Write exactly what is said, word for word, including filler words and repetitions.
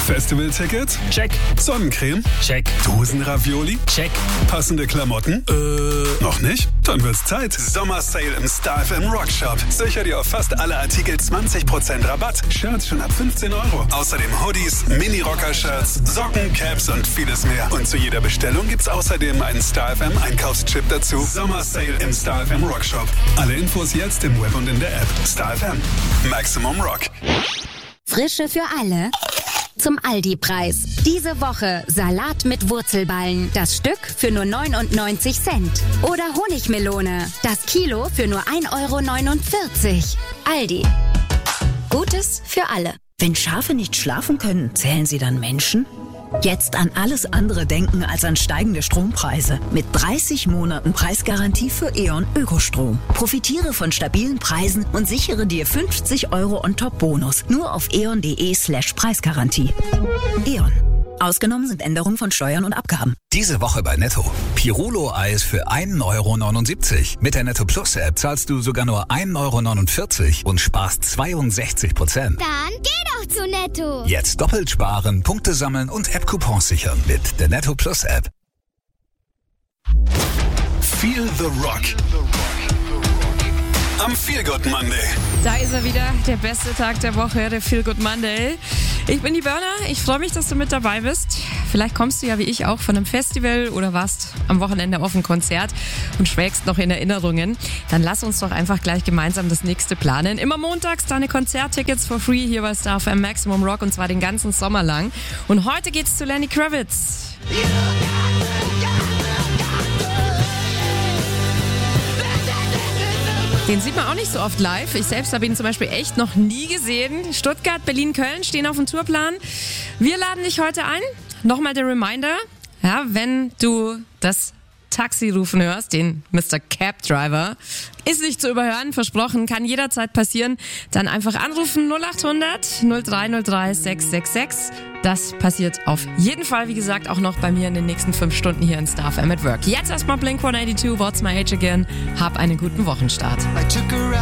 Festivalticket? Check. Sonnencreme? Check. Dosenravioli? Check. Passende Klamotten? Äh. Noch nicht? Dann wird's Zeit. Sommersale im Star F M Rock Shop. Sicher dir auf fast alle Artikel zwanzig Prozent Rabatt. Shirts schon ab fünfzehn Euro. Außerdem Hoodies, Mini-Rocker-Shirts, Socken, Caps und vieles mehr. Und zu jeder Bestellung gibt's außerdem einen Star F M Einkaufschip dazu. Sommersale im Star F M Rock Shop. Alle Infos jetzt im Web und in der App. Star F M. Maximum Rock. Frische für alle. Zum Aldi-Preis. Diese Woche Salat mit Wurzelballen. Das Stück für nur neunundneunzig Cent. Oder Honigmelone. Das Kilo für nur ein Euro neunundvierzig. Aldi. Gutes für alle. Wenn Schafe nicht schlafen können, zählen sie dann Menschen? Jetzt an alles andere denken als an steigende Strompreise. Mit dreißig Monaten Preisgarantie für E.ON Ökostrom. Profitiere von stabilen Preisen und sichere dir fünfzig Euro On-Top-Bonus. Nur auf eon.de slash Preisgarantie. E.ON. Ausgenommen sind Änderungen von Steuern und Abgaben. Diese Woche bei Netto. Pirolo-Eis für ein Euro neunundsiebzig. Mit der Netto Plus App zahlst du sogar nur ein Euro neunundvierzig und sparst zweiundsechzig Prozent. Dann geh doch zu Netto. Jetzt doppelt sparen, Punkte sammeln und App-Coupons sichern mit der Netto Plus App. Feel the Rock. Am Feel Good Monday. Da ist er wieder, der beste Tag der Woche, der Feel Good Monday. Ich bin die Berner, ich freue mich, dass du mit dabei bist. Vielleicht kommst du ja wie ich auch von einem Festival oder warst am Wochenende auf einem Konzert und schwelgst noch in Erinnerungen. Dann lass uns doch einfach gleich gemeinsam das nächste planen. Immer montags deine Konzerttickets for free hier bei Star F M Maximum Rock und zwar den ganzen Sommer lang. Und heute geht's zu Lenny Kravitz. Den sieht man auch nicht so oft live. Ich selbst habe ihn zum Beispiel echt noch nie gesehen. Stuttgart, Berlin, Köln stehen auf dem Tourplan. Wir laden dich heute ein. Nochmal der Reminder, ja, wenn du das Taxi rufen hörst, den Mister Cab Driver, ist nicht zu überhören, versprochen, kann jederzeit passieren. Dann einfach anrufen null acht hundert null drei null drei sechs sechs sechs. Das passiert auf jeden Fall, wie gesagt, auch noch bei mir in den nächsten fünf Stunden hier in Star F M at Work. Jetzt erstmal Blink one eighty-two, What's My Age Again. Hab einen guten Wochenstart.